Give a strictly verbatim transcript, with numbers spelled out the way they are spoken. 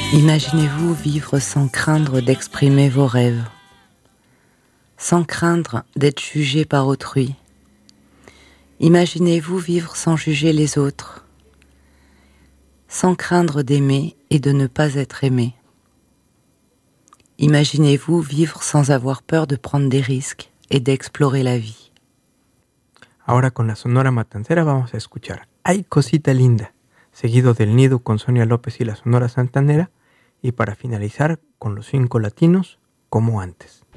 Imaginez-vous vivre sans craindre d'exprimer vos rêves, sans craindre d'être jugé par autrui. Imaginez-vous vivre sans juger les autres, sans craindre d'aimer et de ne pas être aimé. Imaginez-vous vivre sans avoir peur de prendre des risques et d'explorer la vie. Ahora con la Sonora Matancera vamos a escuchar Ay Cosita Linda, seguido del Nido con Sonia López y la Sonora Santanera, y para finalizar con los cinco latinos, como antes.